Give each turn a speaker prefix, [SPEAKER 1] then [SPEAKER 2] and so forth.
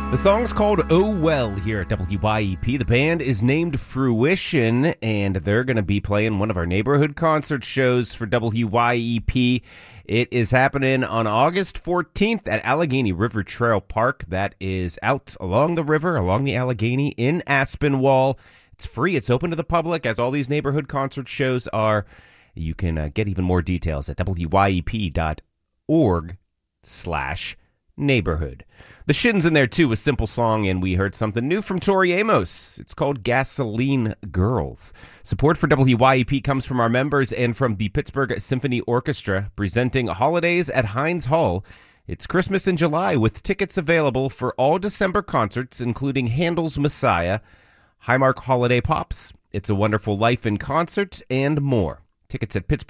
[SPEAKER 1] The song's called Oh Well here at WYEP. The band is named Fruition, and they're going to be playing one of our neighborhood concert shows for WYEP. It is happening on August 14th at Allegheny River Trail Park. That is out along the river, along the Allegheny in Aspinwall. It's free. It's open to the public, as all these neighborhood concert shows are. You can get even more details at wyep.org/neighborhood. The Shins in there, too, with Simple Song, and we heard something new from Tori Amos. It's called Gasoline Girls. Support for WYEP comes from our members and from the Pittsburgh Symphony Orchestra, presenting Holidays at Heinz Hall. It's Christmas in July, with tickets available for all December concerts, including Handel's Messiah, Highmark Holiday Pops, It's a Wonderful Life in Concert, and more. Tickets at Pittsburgh